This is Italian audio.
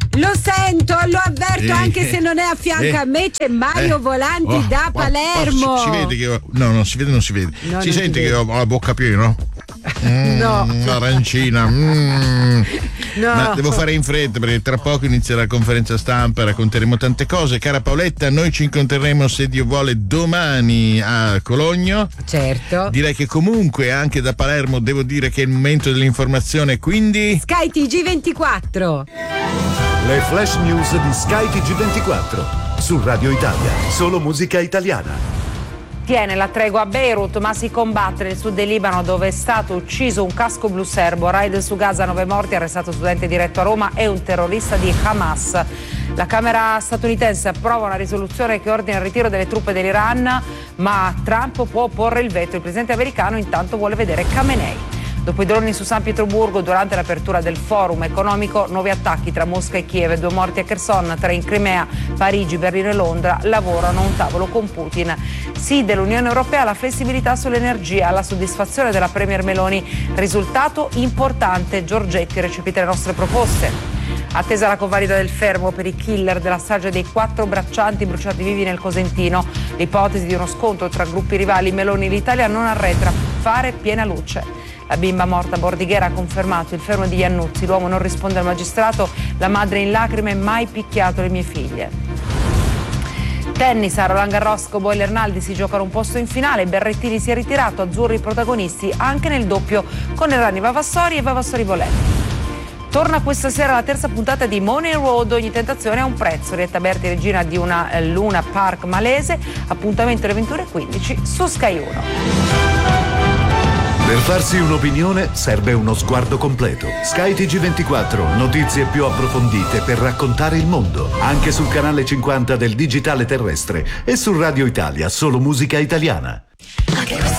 Lo sento, lo avverto, anche se non è a fianco a me, c'è Mario Volanti da Palermo. Si vede che non si vede. No, si sente che ho la bocca piena, no? No. Arancina. No. Ma devo fare in fretta perché tra poco inizia la conferenza stampa, racconteremo tante cose. Cara Paoletta, noi ci incontreremo, se Dio vuole, domani a Cologno. Certo. Direi che comunque anche da Palermo devo dire che è il momento dell'informazione, quindi Sky TG24. Le flash news di Sky TG24 su Radio Italia, solo musica italiana. Tiene la tregua a Beirut, ma si combatte nel sud del Libano, dove è stato ucciso un casco blu serbo. Raid su Gaza, 9 morti, arrestato studente diretto a Roma e un terrorista di Hamas. La Camera statunitense approva una risoluzione che ordina il ritiro delle truppe dell'Iran, ma Trump può opporre il veto. Il presidente americano intanto vuole vedere Khamenei. Dopo i droni su San Pietroburgo, durante l'apertura del forum economico, 9 attacchi tra Mosca e Kiev, 2 morti a Kherson, 3 in Crimea, Parigi, Berlino e Londra lavorano a un tavolo con Putin. Sì dell'Unione Europea alla flessibilità sull'energia, alla soddisfazione della Premier Meloni. Risultato importante, Giorgetti recepite le nostre proposte. Attesa la convalida del fermo per i killer della strage dei 4 braccianti bruciati vivi nel Cosentino. L'ipotesi di uno scontro tra gruppi rivali Meloni e l'Italia non arretra, fare piena luce. La bimba morta a Bordighera ha confermato il fermo di Iannuzzi. L'uomo non risponde al magistrato, la madre in lacrime, mai picchiato le mie figlie. Tennis a Roland Garros, Cobo e Lernaldi si giocano un posto in finale. Berrettini si è ritirato, azzurri protagonisti anche nel doppio con Errani Vavassori e Vavassori Voletti. Torna questa sera la terza puntata di Money Road, ogni tentazione ha un prezzo. Rietta Berti, regina di una Luna Park malese, appuntamento alle 21:15 su Sky 1. Per farsi un'opinione serve uno sguardo completo. Sky TG24, notizie più approfondite per raccontare il mondo. Anche sul canale 50 del digitale terrestre e su Radio Italia, solo musica italiana.